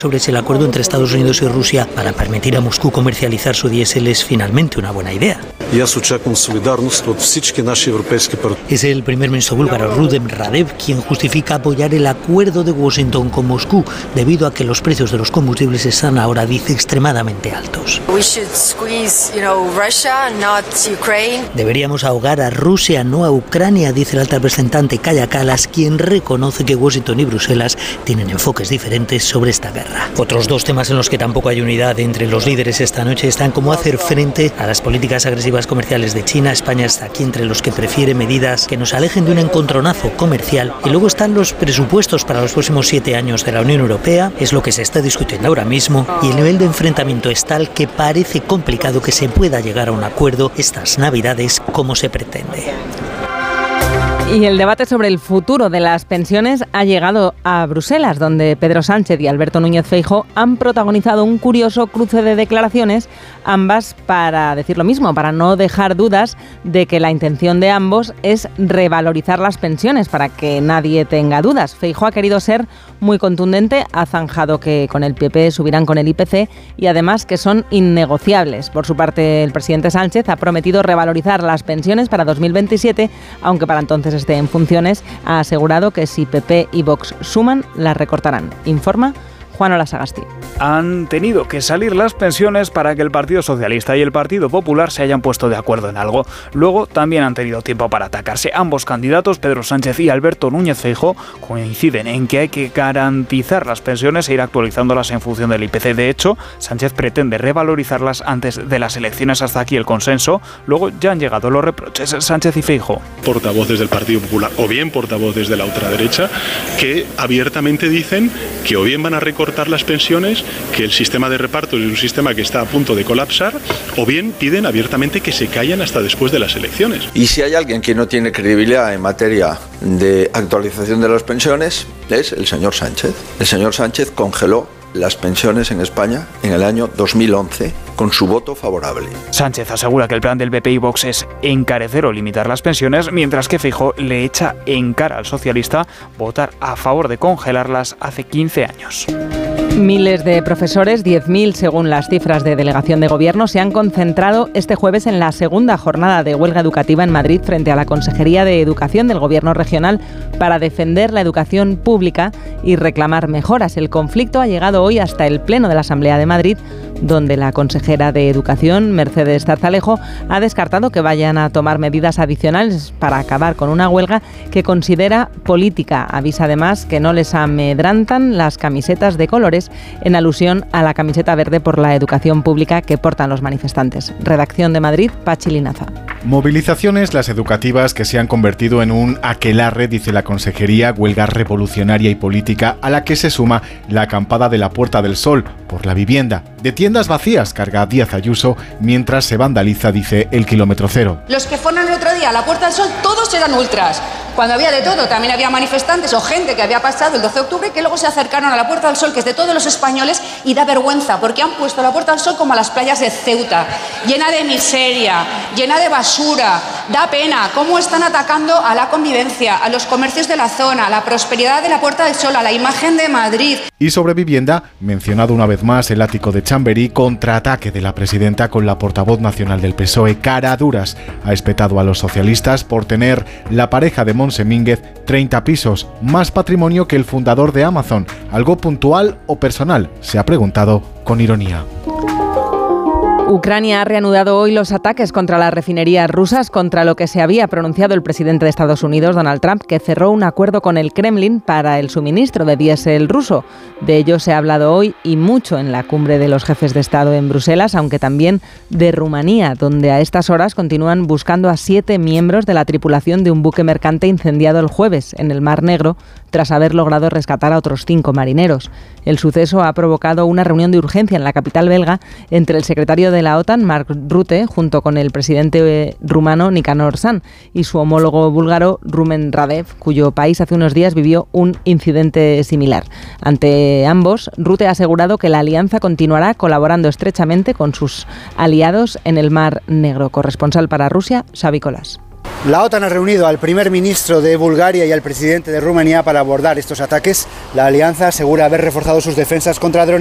sobre si el acuerdo entre Estados Unidos y Rusia para permitir a Moscú comercializar su diésel es finalmente una buena idea. Es el primer ministro búlgaro Rumen Radev quien justifica apoyar el acuerdo de Washington con Moscú debido a que los precios de los combustibles están ahora, dice, extremadamente altos. Deberíamos ahogar a Rusia, no a Ucrania, dice el alta representante Kaja Kallas, quien reconoce que Washington y Bruselas tienen enfoques diferentes sobre esta guerra. Otros dos temas en los que tampoco hay unidad entre los líderes esta noche están cómo hacer frente a las políticas agresivas comerciales de China. España está aquí entre los que prefiere medidas que nos alejen de un encontronazo comercial. Y luego están los presupuestos para los próximos 7 años de la Unión Europea, es lo que se está discutiendo ahora mismo, y el nivel de enfrentamiento es tal que parece complicado que se pueda llegar a un acuerdo estas Navidades como se pretende. Y el debate sobre el futuro de las pensiones ha llegado a Bruselas, donde Pedro Sánchez y Alberto Núñez Feijóo han protagonizado un curioso cruce de declaraciones, ambas para decir lo mismo, para no dejar dudas de que la intención de ambos es revalorizar las pensiones, para que nadie tenga dudas. Feijóo ha querido ser muy contundente, ha zanjado que con el PP subirán con el IPC y además que son innegociables. Por su parte, el presidente Sánchez ha prometido revalorizar las pensiones para 2027, aunque para entonces esté en funciones. Ha asegurado que si PP y Vox suman, las recortarán. Informa Juan Olasagasti. Han tenido que salir las pensiones para que el Partido Socialista y el Partido Popular se hayan puesto de acuerdo en algo. Luego también han tenido tiempo para atacarse. Ambos candidatos, Pedro Sánchez y Alberto Núñez Feijóo, coinciden en que hay que garantizar las pensiones e ir actualizándolas en función del IPC. De hecho, Sánchez pretende revalorizarlas antes de las elecciones. Hasta aquí el consenso. Luego ya han llegado los reproches. Sánchez y Feijóo. Portavoces del Partido Popular o bien portavoces de la ultraderecha que abiertamente dicen que o bien van a recortar las pensiones, que el sistema de reparto es un sistema que está a punto de colapsar, o bien piden abiertamente que se callen hasta después de las elecciones. Y si hay alguien que no tiene credibilidad en materia de actualización de las pensiones, es el señor Sánchez. El señor Sánchez congeló las pensiones en España en el año 2011 con su voto favorable. Sánchez asegura que el plan del PP y Vox es encarecer o limitar las pensiones, mientras que Feijóo le echa en cara al socialista votar a favor de congelarlas hace 15 años. Miles de profesores, 10.000 según las cifras de Delegación de Gobierno, se han concentrado este jueves en la segunda jornada de huelga educativa en Madrid frente a la Consejería de Educación del Gobierno regional para defender la educación pública y reclamar mejoras. El conflicto ha llegado hoy hasta el Pleno de la Asamblea de Madrid, donde la consejera de Educación, Mercedes Zarzalejo, ha descartado que vayan a tomar medidas adicionales para acabar con una huelga que considera política. Avisa además que no les amedrantan las camisetas de colores, en alusión a la camiseta verde por la educación pública que portan los manifestantes. Redacción de Madrid, Pachi Linaza. Movilizaciones las educativas que se han convertido en un aquelarre, dice la Consejería, huelga revolucionaria y política a la que se suma la acampada de la Puerta del Sol por la vivienda. De tiendas vacías carga Díaz Ayuso mientras se vandaliza, dice, el kilómetro cero. Los que fueron el otro día a la Puerta del Sol todos eran ultras. Cuando había de todo, también había manifestantes o gente que había pasado el 12 de octubre que luego se acercaron a la Puerta del Sol, que es de todos los españoles, y da vergüenza porque han puesto la Puerta del Sol como a las playas de Ceuta, llena de miseria, llena de basura. Da pena cómo están atacando a la convivencia, a los comercios de la zona, a la prosperidad de la Puerta del Sol, a la imagen de Madrid. Y sobre vivienda, mencionado una vez más el ático de Chamberí, contraataque de la presidenta con la portavoz nacional del PSOE, Caraduras. Ha espetado a los socialistas por tener la pareja de Montse Mínguez 30 pisos, más patrimonio que el fundador de Amazon. ¿Algo puntual o personal?, se ha preguntado con ironía. Ucrania ha reanudado hoy los ataques contra las refinerías rusas, contra lo que se había pronunciado el presidente de Estados Unidos, Donald Trump, que cerró un acuerdo con el Kremlin para el suministro de diésel ruso. De ello se ha hablado hoy y mucho en la cumbre de los jefes de Estado en Bruselas, aunque también de Rumanía, donde a estas horas continúan buscando a 7 miembros de la tripulación de un buque mercante incendiado el jueves en el Mar Negro, tras haber logrado rescatar a otros 5 marineros. El suceso ha provocado una reunión de urgencia en la capital belga entre el secretario de la OTAN, Mark Rutte, junto con el presidente rumano Nicanor San y su homólogo búlgaro Rumen Radev, cuyo país hace unos días vivió un incidente similar. Ante ambos, Rutte ha asegurado que la alianza continuará colaborando estrechamente con sus aliados en el Mar Negro. Corresponsal para Rusia, Xavi Colas. La OTAN ha reunido al primer ministro de Bulgaria y al presidente de Rumanía para abordar estos ataques. La alianza asegura haber reforzado sus defensas contra drones